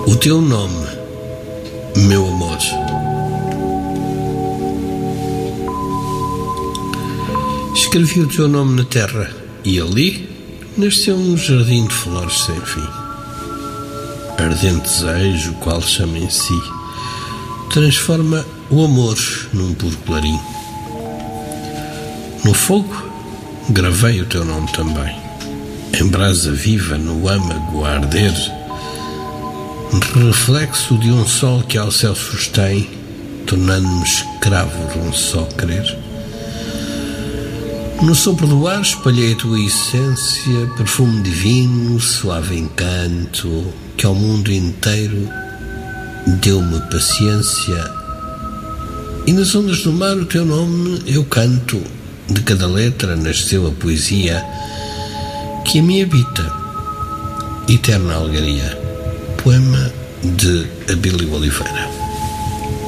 O teu nome, meu amor. Escrevi o teu nome na terra e ali nasceu um jardim de flores sem fim. Ardente desejo, o qual chama em si, transforma o amor num puro clarim. No fogo gravei o teu nome também, em brasa viva no âmago a arder, reflexo de um sol que ao céu sustém, tornando-me escravo de um só querer. No sopro do ar espalhei a tua essência, perfume divino, suave encanto, que ao mundo inteiro deu-me paciência. E nas ondas do mar o teu nome eu canto, de cada letra nasceu a poesia que a mim habita, eterna alegria. Poema de Abílio Oliveira.